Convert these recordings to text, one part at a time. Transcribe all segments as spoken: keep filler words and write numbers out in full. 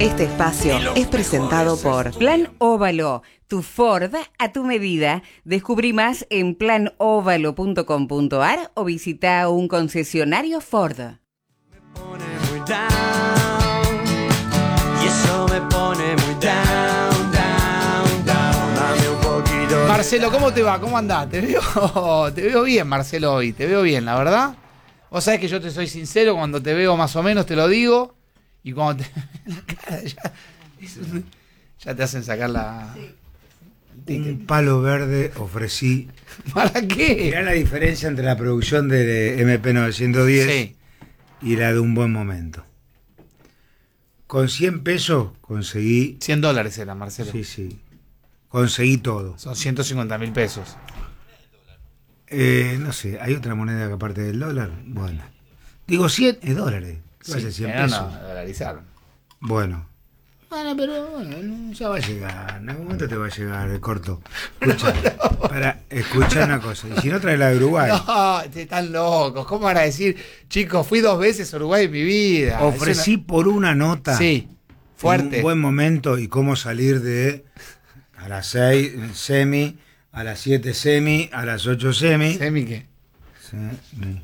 Este espacio es presentado por Plan Óvalo, tu Ford a tu medida. Descubrí más en plan óvalo punto com punto a r o visita un concesionario Ford. Me pone muy down, y eso me pone muy down, down, down. Dame un poquito. Marcelo, ¿cómo te va? ¿Cómo andás? Te veo, te veo bien, Marcelo, hoy. Te veo bien, la verdad. Vos sabés que yo te soy sincero, cuando te veo más o menos te lo digo. Y cuando te la cara ya, ya te hacen sacar la... Un palo verde ofrecí. ¿Para qué? Mirá la diferencia entre la producción de M P novecientos diez Sí. y la de Un Buen Momento. Con cien pesos conseguí... cien dólares era, Marcelo. Sí, sí. Conseguí todo. Son ciento cincuenta mil pesos. Eh, no sé, ¿hay otra moneda que aparte del dólar? Bueno. Digo, cien es dólares. ¿Qué va a ser, cien pero pesos? no, dolarizaron. Bueno. Bueno, pero bueno, ya va a llegar. En algún momento te va a llegar el corto. Escucha, para escuchar una cosa. Y si no, trae la de Uruguay. No, están locos. ¿Cómo van a decir, chicos, fui dos veces a Uruguay en mi vida? Ofrecí una... por una nota. Sí, fuerte. Un buen momento y cómo salir de a las seis semi, a las siete semi, a las ocho semi. ¿Semi qué? Semi.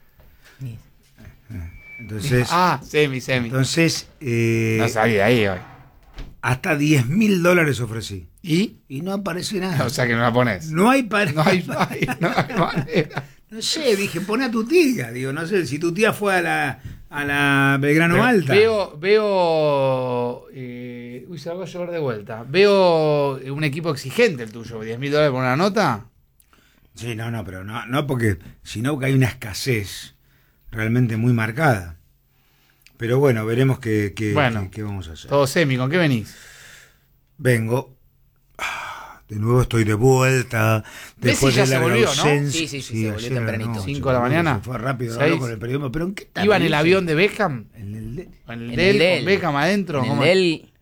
Entonces, ah, semi, semi. Entonces, eh, no salí de ahí hoy. Hasta diez mil dólares ofrecí. ¿Y? Y no aparece nada. O sea que no la pones. No hay para. No hay, no hay, no hay manera. No sé, dije, pone a tu tía. Digo, no sé, si tu tía fue a la, a la Belgrano Pero Alta. Veo, veo. Eh, uy, se la voy a llevar de vuelta. Veo un equipo exigente el tuyo. diez mil dólares por una nota. Sí, no, no, pero no, no porque, sino que hay una escasez realmente muy marcada. Pero bueno, veremos qué, qué, bueno, qué, qué vamos a hacer. Todo semi, ¿con qué venís? Vengo. De nuevo estoy de vuelta. Messi ya se volvió, ¿no? Sí, sí, sí, sí, se volvió tempranito. cinco de la mañana. Se fue rápido, seis. con el periodismo. ¿Pero en qué ¿Iba en el avión de Beckham? En el de... ¿En el en de él, el de con él. Beckham adentro? En el de él.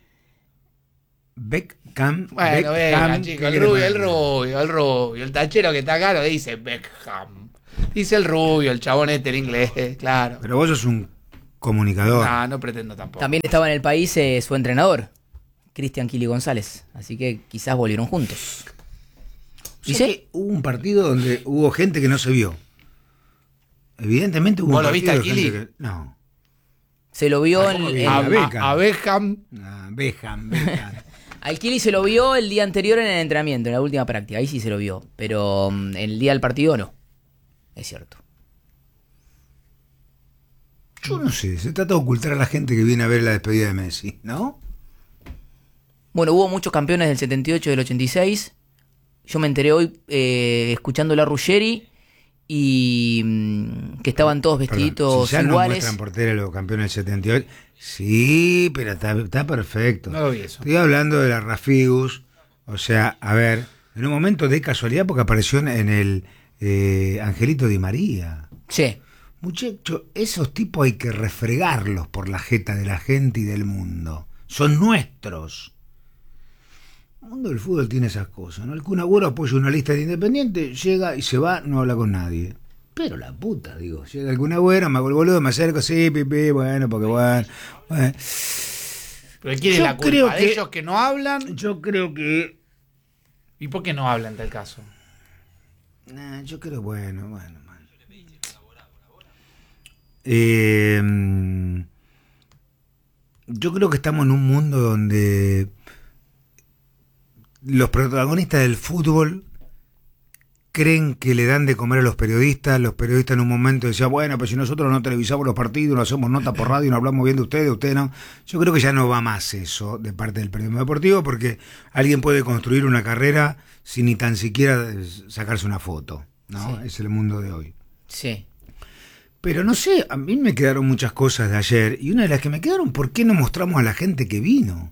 Beckham. Bueno, Beckham, Beckham, chico, el rubio, el rubio, el rubio. El tachero que está acá lo dice Beckham. Dice el rubio, el chabón este, el inglés, claro. Pero vos sos un comunicador. No, no pretendo tampoco. También estaba en el país eh, su entrenador, Cristian Kili González. Así que quizás volvieron juntos. ¿Y sí? Hubo un partido donde hubo gente que no se vio. Evidentemente hubo ¿Vos un lo partido viste a de Kili? gente que... No. Se lo vio Ah, en, ¿cómo que en- A, a Beckham? a, a Beckham. Ah, Beckham, Beckham. al Kili se lo vio el día anterior en el entrenamiento, en la última práctica. Ahí sí se lo vio. Pero mm, el día del partido no. Es cierto. Yo no sé, se trata de ocultar a la gente que viene a ver la despedida de Messi, ¿no? Bueno, hubo muchos campeones del setenta y ocho y del ochenta y seis. Yo me enteré hoy eh, escuchando la Ruggeri y mm, que estaban todos vestiditos Perdón, si ya iguales. nos muestran por tele los campeones del setenta y ocho. Sí, pero está, está perfecto. No lo vi eso. Estoy hablando de la Rafigus. O sea, a ver, en un momento de casualidad porque apareció en el eh, Angelito Di María. Sí. Muchachos, esos tipos hay que refregarlos por la jeta de la gente y del mundo. Son nuestros. El mundo del fútbol tiene esas cosas, ¿no? El Kun Agüero apoya una lista de Independiente, llega y se va, no habla con nadie. Pero la puta, digo, llega el Kun Agüero, me hago el boludo, me acerco, sí, pipi, bueno, porque bueno. bueno. Pero ¿quién es Yo la culpa? creo ¿De que- ellos que no hablan? Yo creo que... ¿Y por qué no hablan en tal caso? Nah, yo creo, bueno, bueno. bueno. Eh, yo creo que estamos en un mundo donde los protagonistas del fútbol creen que le dan de comer a los periodistas. Los periodistas en un momento decían, bueno, pues si nosotros no televisamos los partidos, no hacemos nota por radio, no hablamos bien de ustedes, ustedes no. Yo creo que ya no va más eso de parte del periodismo deportivo, porque alguien puede construir una carrera sin ni tan siquiera sacarse una foto, ¿no? Sí. Es el mundo de hoy. Sí. Pero no sé, a mí me quedaron muchas cosas de ayer, y una de las que me quedaron, ¿por qué no mostramos a la gente que vino?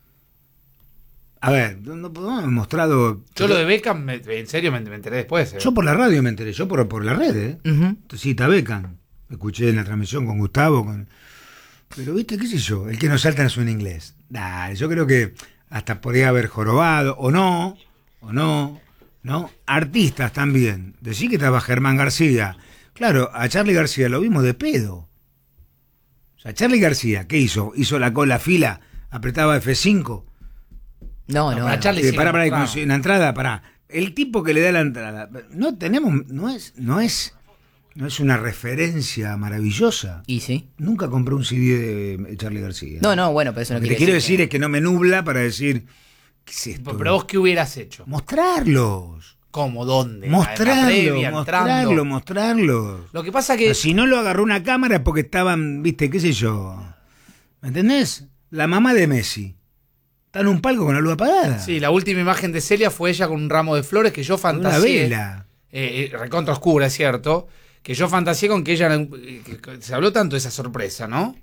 A ver, no, no no hemos mostrado... Yo lo de Beckham, me- en serio, me, me enteré después. ¿eh? Yo por la radio me enteré, yo por, por la red, ¿eh? Ujú. Sí, está Beckham. Escuché en la transmisión con Gustavo. Con... Pero, ¿viste? ¿Qué sé yo? El que nos salta es en inglés. Dale, yo creo que hasta podría haber jorobado, o no, o no, ¿no? Artistas también. Decí que estaba Germán García. Claro, a Charly García lo vimos de pedo. sea, Charly García, ¿qué hizo? ¿Hizo la cola fila? ¿Apretaba F cinco? No, No, no. para no. Charly Eh, sí, pará, pará, claro. en la entrada, pará. El tipo que le da la entrada, no tenemos, no es, no es, no es una referencia maravillosa. Y sí. Nunca compré un C D de Charly García. No, no, bueno, pero eso no Lo que quiere te quiero decir decir que- es que no me nubla para decir, ¿qué es esto? Pero vos, ¿qué hubieras hecho? Mostrarlos. ¿Cómo? ¿Dónde? Mostrarlo, En la previa, mostrarlo, entrando. mostrarlo. Lo que pasa que... Si no lo agarró una cámara es porque estaban, viste, qué sé yo. ¿Me entendés? La mamá de Messi. Está en un palco con la luz apagada. Sí, la última imagen de Celia fue ella con un ramo de flores que yo Con una fantaseé. vela. Eh, eh, recontra oscura, es cierto. Que yo fantaseé con que ella... eh, que- que se habló tanto de esa sorpresa, ¿no?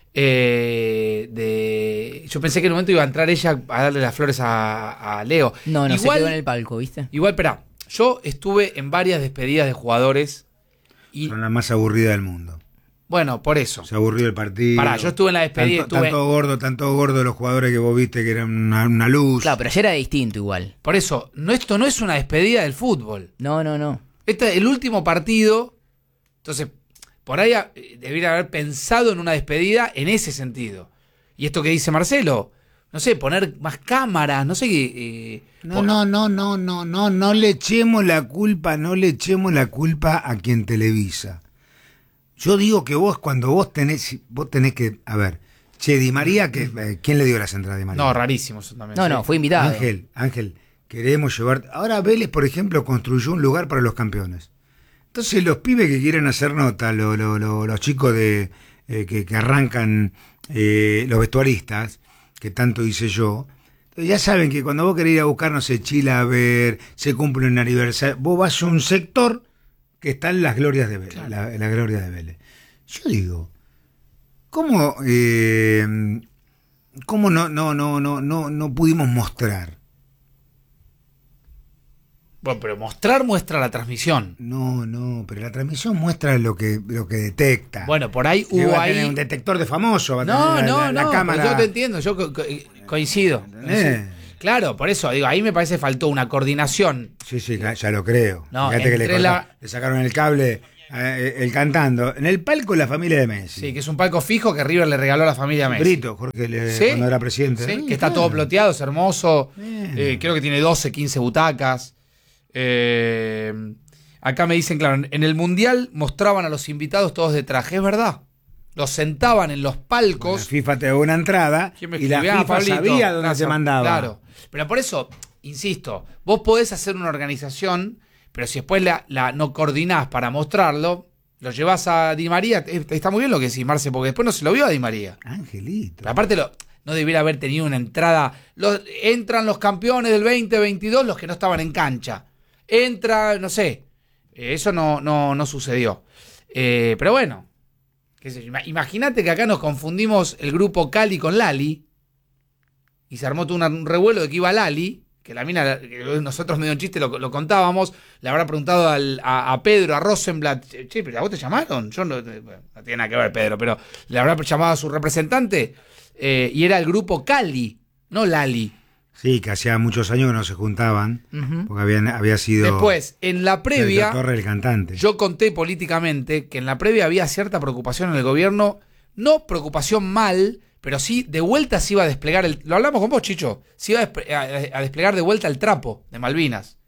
Eh, de, yo pensé que en un momento iba a entrar ella a darle las flores a, a Leo. No, no, igual, se quedó en el palco, ¿viste? Igual, espera, yo estuve en varias despedidas de jugadores y, Son la más aburrida del mundo. bueno, por eso. Se aburrió el partido. Pará, yo estuve en la despedida, Tanto, estuve- tanto gordo, tanto gordo los jugadores que vos viste que eran una, una luz. Claro, pero ayer era distinto igual. Por eso, no, esto no es una despedida del fútbol. No, no, no. Este es el último partido. Entonces, por ahí eh, debería haber pensado en una despedida en ese sentido. Y esto que dice Marcelo, no sé, poner más cámaras, no sé qué. eh, No, por- no, no, no, no, no, no le echemos la culpa, no le echemos la culpa a quien televisa. Yo digo que vos, cuando vos tenés, vos tenés que, a ver, che, Di María, que, eh, ¿quién le dio las entradas a Di María? No, rarísimo eso también. No, sí. no, fue invitado. Ángel, Ángel, queremos llevar. Ahora Vélez, por ejemplo, construyó un lugar para los campeones. Entonces los pibes que quieren hacer nota, lo- lo- lo- los chicos de eh, que, que arrancan, eh, los vestuaristas, que tanto hice yo, ya saben que cuando vos querés ir a buscar, no sé, Chilaver, se cumple un aniversario, vos vas a un sector que están las glorias de Vélez, Claro. la- las glorias de Vélez. Yo digo, ¿cómo, eh, cómo no, no, no, no, no, no pudimos mostrar? Bueno, pero mostrar muestra la transmisión. No, no, pero la transmisión muestra lo que, lo que detecta. Bueno, por ahí Que hubo va a tener ahí. un detector de famoso, va a No, tener la, no, la- la no. cámara. Yo te entiendo, yo co- co- coincido. Eh. Claro, por eso digo, ahí me parece faltó una coordinación. Sí, sí, ya, ya lo creo. No, Fíjate que le, entre corta- la- le sacaron el cable, eh, el cantando. En el palco la familia de Messi. Sí, que es un palco fijo que River le regaló a la familia Messi. Brito, Jorge, le- Sí, cuando era presidente. sí, Sí, que está claro. todo ploteado, es hermoso. Bien. Eh, creo que tiene doce, quince butacas. Eh, acá me dicen, claro, en el Mundial mostraban a los invitados todos de traje, es verdad. Los sentaban en los La palcos. FIFA te da una entrada ¿Quién me y la escribía? FIFA Pablito. sabía dónde Gracias. se mandaba. Claro. Pero por eso, insisto, vos podés hacer una organización, pero si después la, la no coordinás para mostrarlo, lo llevas a Di María. eh, Está muy bien lo que decís, Marce, porque después no se lo vio a Di María. Angelito. Pero aparte, lo, no debiera haber tenido una entrada. Los, entran los campeones del veinte veintidós, los que no estaban en cancha. Entra, no sé. Eh, eso no, no, no sucedió. Eh, pero bueno. qué sé yo, ima- Imagínate que acá nos confundimos el grupo Cali con Lali. Y se armó todo una- un revuelo de que iba Lali. Que la mina, que nosotros medio en chiste lo, lo contábamos. Le habrá preguntado al- a, a Pedro, a Rosenblatt. Che, pero ¿a vos te llamaron? Yo no, bueno, no tiene nada que ver, Pedro. Pero le habrá llamado a su representante. Eh, y era el grupo Cali, no Lali. Sí, que hacía muchos años que no se juntaban, Ujú. porque habían, había sido Después, en la previa, Sergio Torre, el cantante. yo conté políticamente que en la previa había cierta preocupación en el gobierno, no preocupación mal, pero sí de vuelta se iba a desplegar, el, lo hablamos con vos, Chicho, se iba a, despe- a- a desplegar de vuelta el trapo de Malvinas.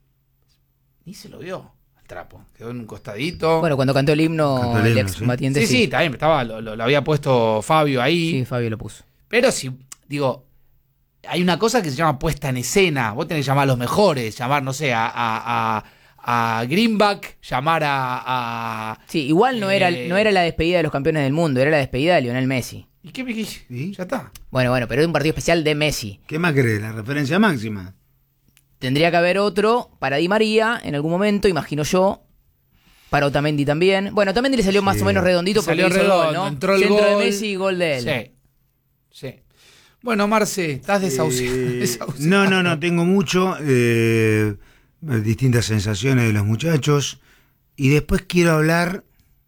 Ni se lo vio al trapo, quedó en un costadito. Bueno, cuando cantó el himno, Cantó el el himno, ex sí. combatiente. sí, sí, también estaba, lo, lo- lo había puesto Fabio ahí. Sí, Fabio lo puso. Pero si, digo, hay una cosa que se llama puesta en escena. Vos tenés que llamar a los mejores, llamar, no sé, a, a, a, a Greenback, llamar a. a Sí, igual no, era, Eh. no era la despedida de los campeones del mundo, era la despedida de Lionel Messi. ¿Y qué me qué? ¿Sí? Ya está. Bueno, bueno, pero era un partido especial de Messi. ¿Qué más querés? La referencia máxima. Tendría que haber otro para Di María en algún momento, imagino yo. Para Otamendi también. Bueno, Otamendi le salió más Sí. o menos redondito porque Salió hizo el redondo, gol, ¿no? entró el Centro gol. de Messi y gol de él. Sí. Sí. Bueno, Marce, estás desahuciado. Eh, desahuciado. no, no, no, tengo mucho. eh, distintas sensaciones de los muchachos. Y después quiero hablar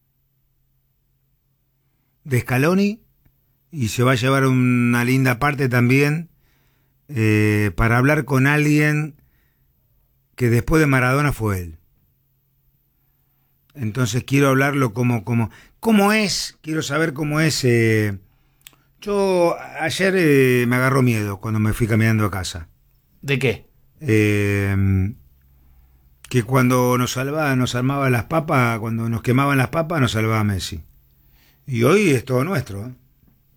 de Scaloni. Y se va a llevar una linda parte también eh, para hablar con alguien que después de Maradona fue él. Entonces quiero hablarlo como, como, cómo es, quiero saber cómo es. Eh, yo ayer eh, me agarró miedo cuando me fui caminando a casa. ¿De qué? Eh, que cuando nos salvaba, nos armaban las papas, cuando nos quemaban las papas, nos salvaba Messi. Y hoy es todo nuestro, ¿eh?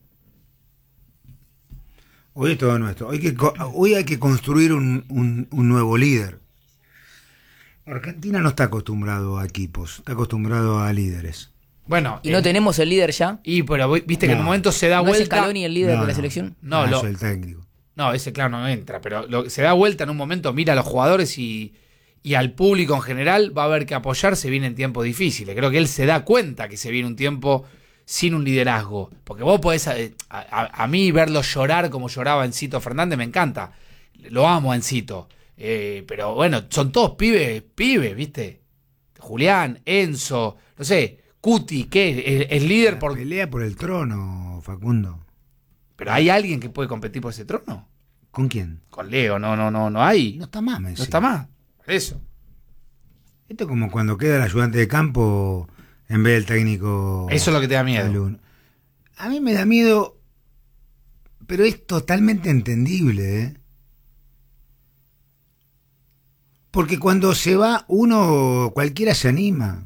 Hoy es todo nuestro. Hoy, que, hoy hay que construir un, un, un nuevo líder. Argentina no está acostumbrado a equipos, está acostumbrado a líderes. Bueno. ¿Y no eh, tenemos el líder ya? Y pero viste que No. en un momento se da ¿No es vuelta. Scaloni el líder No, de la no. selección? No, Ah, lo- eso es el técnico. No, ese claro no entra, pero lo, se da vuelta en un momento, mira a los jugadores y, y al público en general va a haber que apoyarse, vienen tiempos difíciles. Creo que él se da cuenta que se viene un tiempo sin un liderazgo. Porque vos podés, eh, a, a- a mí verlo llorar como lloraba Encito Fernández me encanta. Lo amo a Encito. Eh, pero bueno, son todos pibes, pibes, ¿viste? Julián, Enzo, no sé, Cuti, ¿qué? Es, es líder La por... pelea por el trono, Facundo. Pero ¿hay alguien que puede competir por ese trono? ¿Con quién? Con Leo, no, no, no, no hay. No está más Messi. No está más. Por eso. Esto es como cuando queda el ayudante de campo en vez del técnico. Eso es lo que te da miedo. alumno. A mí me da miedo, pero es totalmente entendible, ¿eh? Porque cuando se va uno, cualquiera se anima.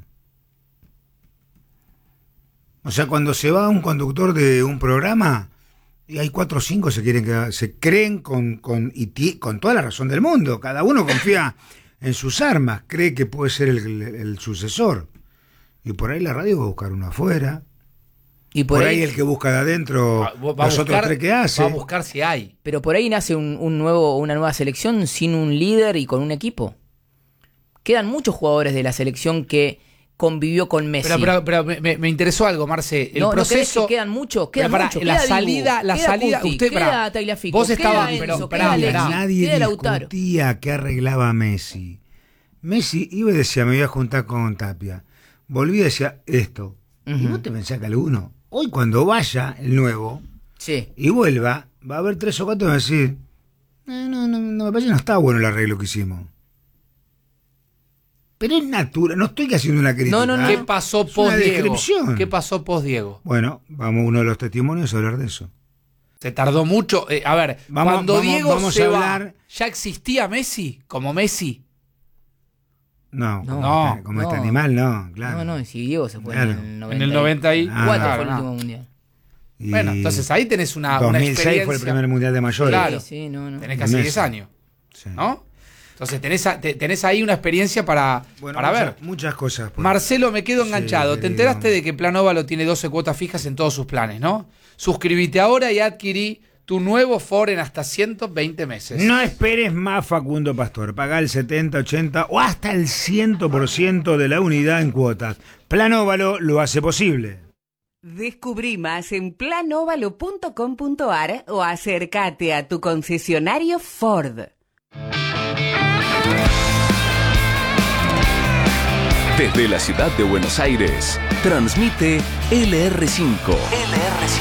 O sea, cuando se va un conductor de un programa, y hay cuatro o cinco se quieren quedar, se creen con, con, y ti- con toda la razón del mundo. Cada uno confía en sus armas, cree que puede ser el, el- el sucesor. Y por ahí la radio va a buscar uno afuera. Y Por, por, ahí, ahí, el que busca de adentro, Va- va a los otros buscar- tres que hace. Va a buscar si hay. pero por ahí nace un, un nuevo, una nueva selección sin un líder y con un equipo. Quedan muchos jugadores de la selección que convivió con Messi. Pero, pero, pero me, me- me interesó algo, Marce. El no, ¿no crees proceso. que quedan muchos? Quedan Pero pará, muchos. la Queda Dibu, salida, la queda salida. Cuti, usted, queda pará, Tagliafico, vos queda estabas. Enzo, Pero, queda pará, Alexis, pará. Nadie queda Lautaro. discutía que arreglaba a Messi. Messi iba y decía, me voy a juntar con Tapia. Volvía y decía esto. Y Ujú. vos te pensás que alguno, hoy cuando vaya el nuevo Sí. y vuelva, va a haber tres o cuatro que van a decir, "Eh, no, no, no, me parece que no está bueno el arreglo que hicimos. Pero es natural, no estoy haciendo una crítica. No, no, no. ¿Qué ¿eh? pasó Es una post Diego? descripción. ¿Qué pasó post Diego? Bueno, vamos a uno de los testimonios a hablar de eso. Se tardó mucho. Eh, a ver, Vamos- cuando vamos- Diego vamos se a va, hablar- ¿ya existía Messi como Messi? No, No, como, no, este, como este no. animal, no, claro. No, no, si Diego se fue Claro. en el noventa. En el noventa y Ah, cuatro claro, fue el no. último mundial. Y Bueno, entonces ahí tenés una, una dos mil seis experiencia. fue el primer mundial de mayores. Claro. Sí, sí, no, no. Tenés casi Messi. diez años, Sí. ¿no? Entonces tenés, a- te- tenés ahí una experiencia para, Bueno, para muchas, ver. muchas cosas. pues. Marcelo, me quedo Sí, enganchado. Te querido. enteraste de que Plan Óvalo tiene doce cuotas fijas en todos sus planes, ¿no? Suscríbete ahora y adquirí tu nuevo Ford en hasta ciento veinte meses. No esperes más, Facundo Pastor. Pagá el setenta, ochenta o hasta el cien por ciento de la unidad en cuotas. Plan Óvalo lo hace posible. Descubrí más en plan óvalo punto com punto ar o acércate a tu concesionario Ford. Desde la ciudad de Buenos Aires, transmite L R cinco. L R cinco.